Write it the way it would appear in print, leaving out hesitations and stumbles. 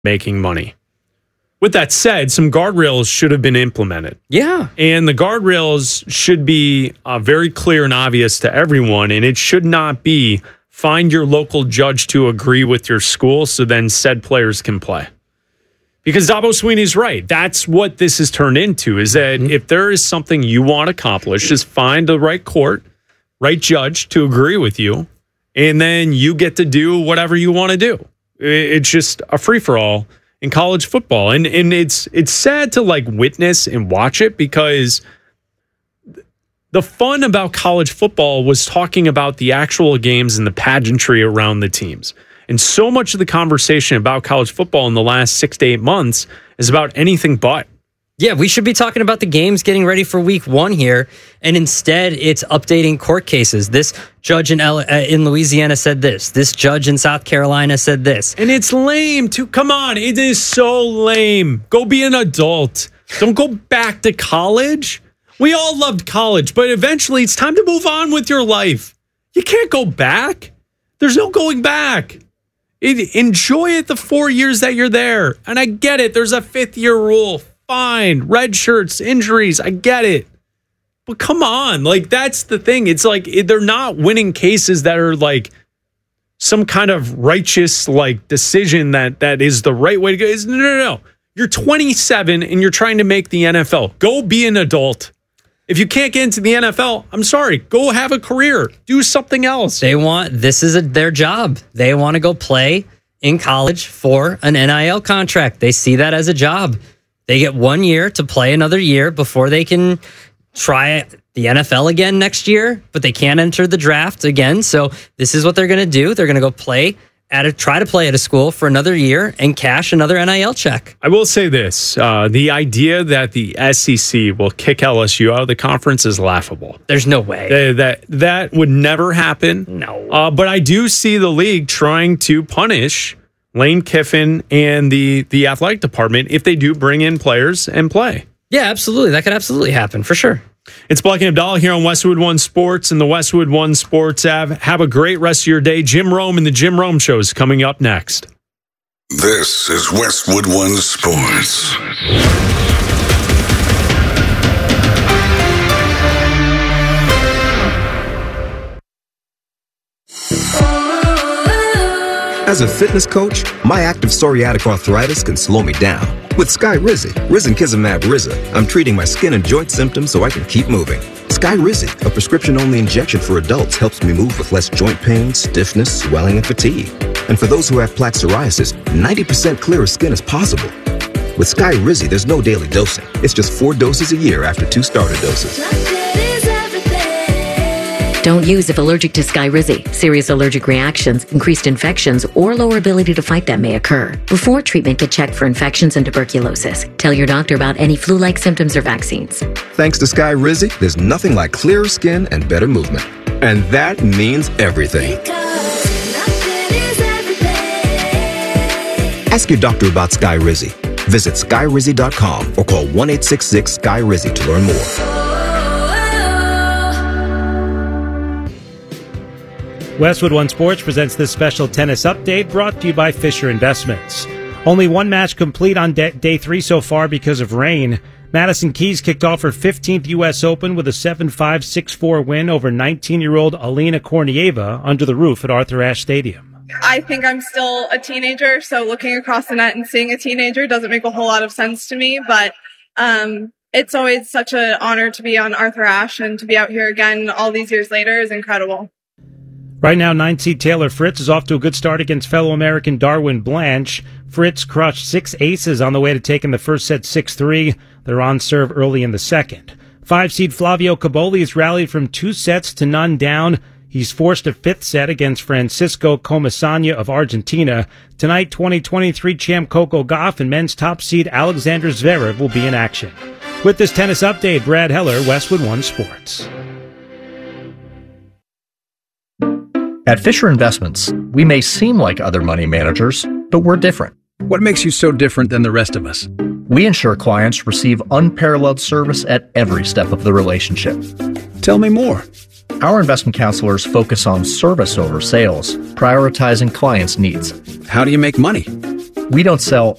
making money. With that said, some guardrails should have been implemented. Yeah. And the guardrails should be very clear and obvious to everyone. And it should not be find your local judge to agree with your school so then said players can play. Because Dabo Swinney's right. That's what this has turned into, is that if there is something you want to accomplish, just find the right court, right judge to agree with you, and then you get to do whatever you want to do. It's just a free-for-all in college football. And it's sad to like witness and watch it, because the fun about college football was talking about the actual games and the pageantry around the teams. And so much of the conversation about college football in the last 6 to 8 months is about anything but. Yeah, we should be talking about the games getting ready for week 1 here. And instead, it's updating court cases. This judge in Louisiana said this. This judge in South Carolina said this. And it's lame, too. Come on. It is so lame. Go be an adult. Don't go back to college. We all loved college, but eventually it's time to move on with your life. You can't go back. There's no going back. Enjoy it the 4 years that you're there. And I get it. There's a 5th-year rule. Fine. Red shirts, injuries. I get it. But come on. Like, that's the thing. It's like they're not winning cases that are like some kind of righteous like decision that is the right way to go. No. You're 27 and you're trying to make the NFL. Go be an adult. If you can't get into the NFL, I'm sorry. Go have a career. Do something else. This is their job. They want to go play in college for an NIL contract. They see that as a job. They get 1 year to play another year before they can try the NFL again next year, but they can't enter the draft again. So this is what they're going to do. They're going to go try to play at a school for another year and cash another NIL check. I will say this. The idea that the SEC will kick LSU out of the conference is laughable. There's no way. That would never happen. No. But I do see the league trying to punish Lane Kiffin and the athletic department if they do bring in players and play. Yeah, absolutely. That could absolutely happen, for sure. It's Black and Abdallah here on Westwood One Sports and the Westwood One Sports app. Have a great rest of your day. Jim Rome and the Jim Rome Show is coming up next. This is Westwood One Sports. As a fitness coach, my active psoriatic arthritis can slow me down. With Skyrizi, Risankizumab Riza, I'm treating my skin and joint symptoms so I can keep moving. Skyrizi, a prescription-only injection for adults, helps me move with less joint pain, stiffness, swelling, and fatigue. And for those who have plaque psoriasis, 90% clearer skin is possible. With Skyrizi, there's no daily dosing. It's just 4 doses a year after 2 starter doses. Don't use if allergic to Skyrizi. Serious allergic reactions, increased infections, or lower ability to fight them may occur. Before treatment, get checked for infections and tuberculosis. Tell your doctor about any flu-like symptoms or vaccines. Thanks to Skyrizi, there's nothing like clearer skin and better movement. And that means everything. Ask your doctor about Skyrizi. Visit Skyrizi.com or call 1-866-SKY-RIZI to learn more. Westwood One Sports presents this special tennis update brought to you by Fisher Investments. Only one match complete on day 3 so far because of rain. Madison Keys kicked off her 15th U.S. Open with a 7-5, 6-4 win over 19-year-old Alina Kornieva under the roof at Arthur Ashe Stadium. I think I'm still a teenager, so looking across the net and seeing a teenager doesn't make a whole lot of sense to me, but it's always such an honor to be on Arthur Ashe, and to be out here again all these years later is incredible. Right now, 9-seed Taylor Fritz is off to a good start against fellow American Darwin Blanche. Fritz crushed 6 aces on the way to taking the first set 6-3. They're on serve early in the second. 5-seed Flavio Caboli has rallied from 2 sets to none down. He's forced a 5th set against Francisco Comesaña of Argentina. Tonight, 2023 champ Coco Gauff and men's top seed Alexander Zverev will be in action. With this tennis update, Brad Heller, Westwood One Sports. At Fisher Investments, we may seem like other money managers, but we're different. What makes you so different than the rest of us? We ensure clients receive unparalleled service at every step of the relationship. Tell me more. Our investment counselors focus on service over sales, prioritizing clients' needs. How do you make money? We don't sell